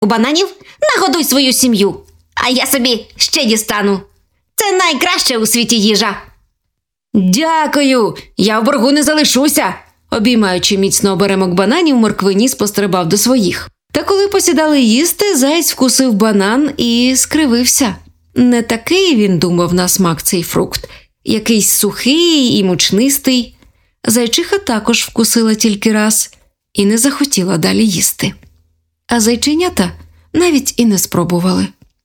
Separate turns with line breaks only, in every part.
У бананів нагодуй свою сім'ю, а я собі ще дістану. Це найкраща у світі їжа.
Дякую, я в боргу не залишуся. Обіймаючи міцно оберемок бананів, морквиніс пострибав до своїх. Та коли посідали їсти, заєць вкусив банан і скривився. Не такий він думав на смак цей фрукт. Якийсь сухий і мучнистий. Зайчиха також вкусила тільки раз і не захотіла далі їсти. А зайченята навіть і не спробували.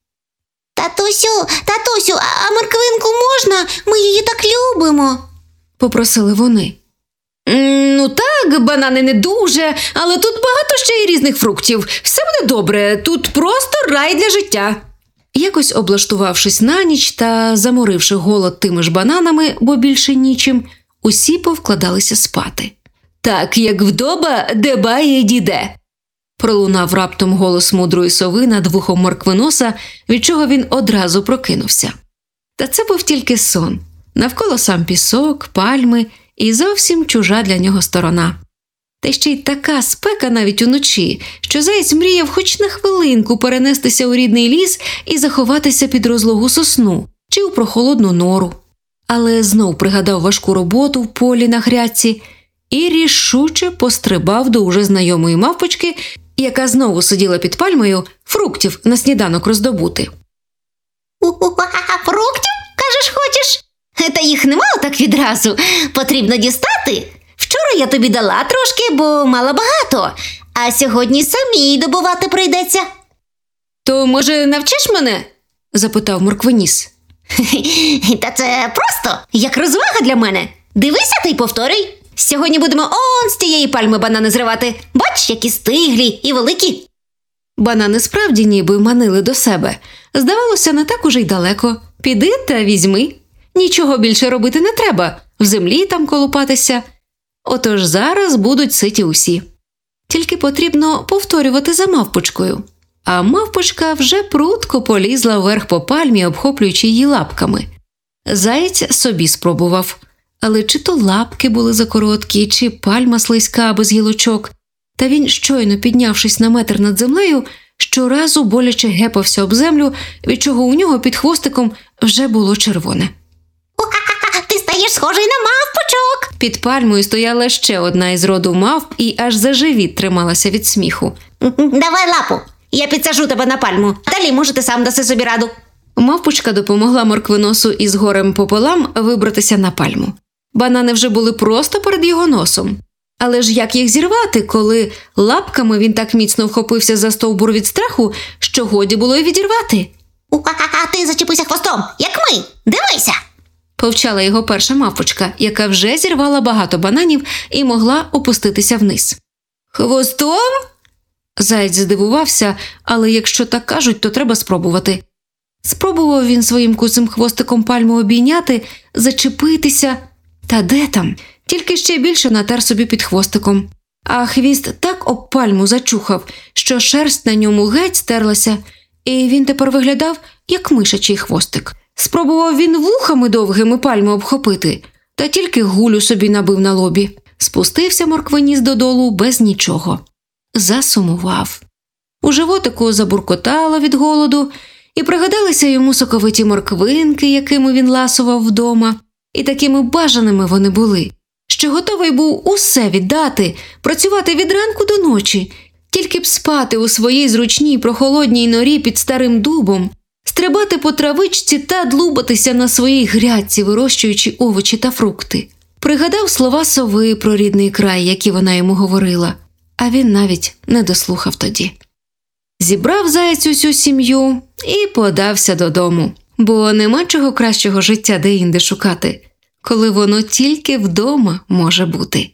Татусю, а морквинку можна? Ми її так любимо.
Попросили вони. Ну так, банани не дуже, але тут багато ще й різних фруктів. Все буде добре, тут просто рай для життя. Якось облаштувавшись на ніч та заморивши голод тими ж бананами, бо більше нічим, усі повкладалися спати. Так, як вдома, дбає діде. Пролунав раптом голос мудрої сови над вухом морквиноса, від чого він одразу прокинувся. Та це був тільки сон. Навколо сам пісок, пальми і зовсім чужа для нього сторона. Та ще й така спека навіть уночі, що заєць мріяв хоч на хвилинку перенестися у рідний ліс і заховатися під розлогу сосну чи у прохолодну нору. Але знов пригадав важку роботу в полі на грядці і рішуче пострибав до уже знайомої мавпочки, яка знову сиділа під пальмою, фруктів на сніданок роздобути.
Фруктів, кажеш, хочеш? Та їх немало так відразу. Потрібно дістати. Вчора я тобі дала трошки, бо мала багато. А сьогодні самій добувати прийдеться.
То, може, навчиш мене? Запитав морквиніс.
Та це просто, як розвага для мене. Дивися та й повторюй. Сьогодні будемо он з тієї пальми банани зривати. Бач, які стиглі і великі.
Банани справді ніби манили до себе. Здавалося, не так уже й далеко. Піди та візьми. Нічого більше робити не треба. В землі там колупатися. Отож зараз будуть ситі усі. Тільки потрібно повторювати за мавпочкою. А мавпочка вже прудко полізла вверх по пальмі, обхоплюючи її лапками. Заєць собі спробував. Але чи то лапки були закороткі, чи пальма слизька без гілочок. Та він, щойно піднявшись на метр над землею, щоразу боляче гепався об землю, від чого у нього під хвостиком вже було червоне.
Ти стаєш схожий на мавпочок.
Під пальмою стояла ще одна із роду мавп і аж за живіт трималася від сміху.
Давай лапу, я підсажу тебе на пальму. Далі, може, ти сам даси собі раду.
Мавпочка допомогла морквиносу із горем пополам вибратися на пальму. Банани вже були просто перед його носом. Але ж як їх зірвати, коли лапками він так міцно вхопився за стовбур від страху, що годі було й відірвати?
Ти зачепися хвостом, як ми. Дивися.
Повчала його перша мавпочка, яка вже зірвала багато бананів і могла опуститися вниз. Хвостом? Заєць здивувався, але якщо так кажуть, то треба спробувати. Спробував він своїм куцим хвостиком пальму обійняти, зачепитися. Та де там? Тільки ще більше натер собі під хвостиком. А хвіст так об пальму зачухав, що шерсть на ньому геть стерлася, і він тепер виглядав, як мишачий хвостик. Спробував він вухами довгими пальму обхопити, та тільки гулю собі набив на лобі. Спустився морквиніс додолу без нічого. Засумував. У животику забуркотало від голоду, і пригадалися йому соковиті морквинки, якими він ласував вдома, і такими бажаними вони були, що готовий був усе віддати, працювати від ранку до ночі, тільки б спати у своїй зручній прохолодній норі під старим дубом, стрибати по травичці та длубатися на своїй грядці, вирощуючи овочі та фрукти. Пригадав слова сови про рідний край, які вона йому говорила, а він навіть не дослухав тоді. Зібрав заєць усю сім'ю і подався додому, бо нема чого кращого життя де-інде шукати, коли воно тільки вдома може бути.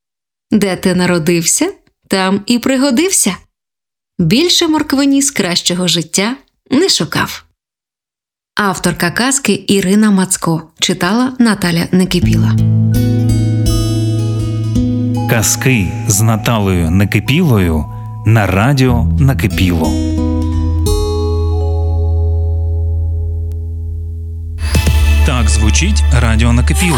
Де ти народився, там і пригодився. Більше морквиніс кращого життя не шукав. Авторка казки Ірина Мацко. Читала Наталя Некипіла.
Казки з Наталею Некипілою на радіо Накипіло. Так звучить радіо Накипіло.